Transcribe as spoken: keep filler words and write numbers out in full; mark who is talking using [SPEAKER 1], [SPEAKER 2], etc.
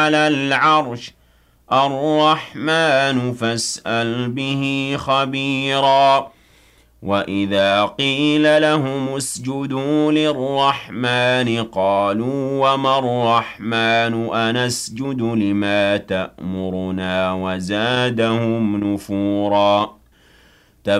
[SPEAKER 1] على العرش الرحمن فاسأل به خبيرا وإذا قيل لهم اسجدوا للرحمن قالوا وما الرحمن أنسجد لما تأمرنا وزادهم نفورا